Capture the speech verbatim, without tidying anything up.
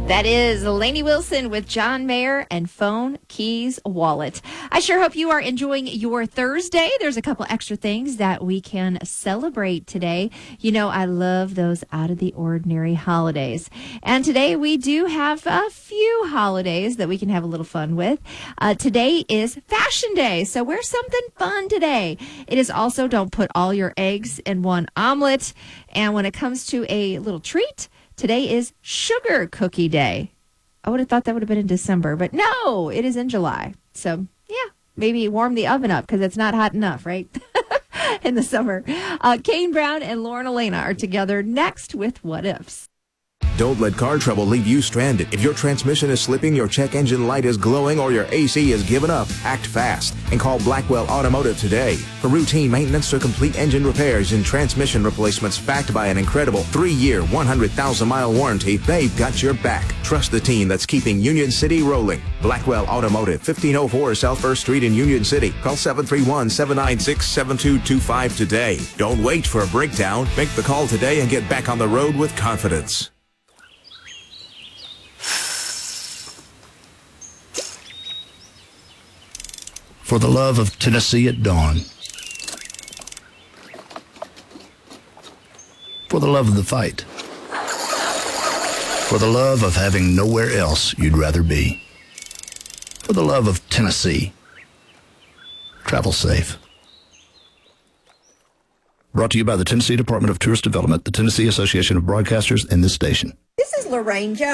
That is Lainey Wilson with John Mayer and Phone, Keys, Wallet. I sure hope you are enjoying your Thursday. There's a couple extra things that we can celebrate today. You know, I love those out of the ordinary holidays. And today we do have a few holidays that we can have a little fun with. Uh, today is Fashion Day, so wear something fun today. It is also don't put all your eggs in one omelet. And when it comes to a little treat, today is Sugar Cookie Day. I would have thought that would have been in December, but no, it is in July. So, yeah, maybe warm the oven up because it's not hot enough, right? In the summer. Uh, Kane Brown and Lauren Elena are together next with What Ifs. Don't let car trouble leave you stranded. If your transmission is slipping, your check engine light is glowing, or your A C is giving up, act fast and call Blackwell Automotive today. For routine maintenance or complete engine repairs and transmission replacements backed by an incredible three-year, one hundred thousand mile warranty, they've got your back. Trust the team that's keeping Union City rolling. Blackwell Automotive, fifteen oh four South First Street in Union City. Call seven three one, seven nine six, seven two two five today. Don't wait for a breakdown. Make the call today and get back on the road with confidence. For the love of Tennessee at dawn. For the love of the fight. For the love of having nowhere else you'd rather be. For the love of Tennessee. Travel safe. Brought to you by the Tennessee Department of Tourist Development, the Tennessee Association of Broadcasters, and this station. This is Lorraine Jones.